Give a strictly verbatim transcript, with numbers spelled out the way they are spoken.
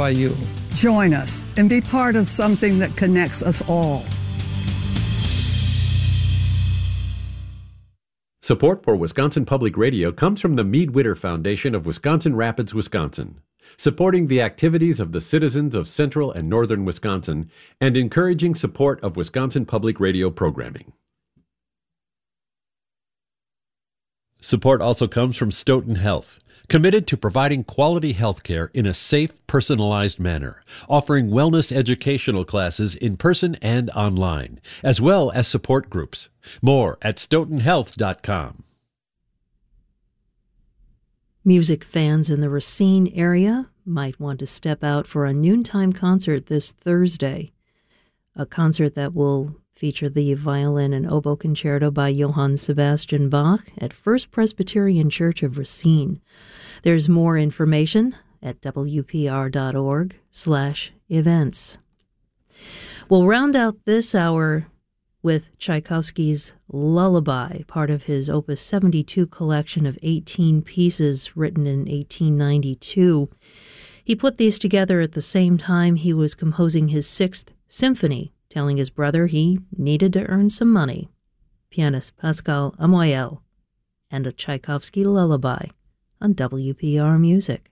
by you. Join us and be part of something that connects us all. Support for Wisconsin Public Radio comes from the Mead Witter Foundation of Wisconsin Rapids, Wisconsin, supporting the activities of the citizens of central and northern Wisconsin and encouraging support of Wisconsin Public Radio programming. Support also comes from Stoughton Health, committed to providing quality health care in a safe, personalized manner, offering wellness educational classes in person and online, as well as support groups. More at stoughton health dot com. Music fans in the Racine area might want to step out for a noontime concert this Thursday, a concert that will feature the violin and oboe concerto by Johann Sebastian Bach at First Presbyterian Church of Racine. There's more information at w p r dot org slash events. We'll round out this hour with Tchaikovsky's Lullaby, part of his Opus seventy-two collection of eighteen pieces written in eighteen ninety-two. He put these together at the same time he was composing his Sixth Symphony, telling his brother he needed to earn some money. Pianist Pascal Amoyel and a Tchaikovsky Lullaby on W P R Music.